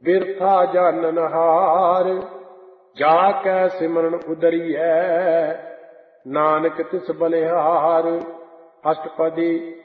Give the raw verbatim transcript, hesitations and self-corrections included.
ਬਿਰਥਾ ਜਾਨਨ ਹਾਰ। ਜਾ ਕੈ ਸਿਮਰਨ ਉਦਰੀਐ ਨਾਨਕ ਤਿਸ ਬਲਿਹਾਰ। ਅਸ਼ਟਪਦੀ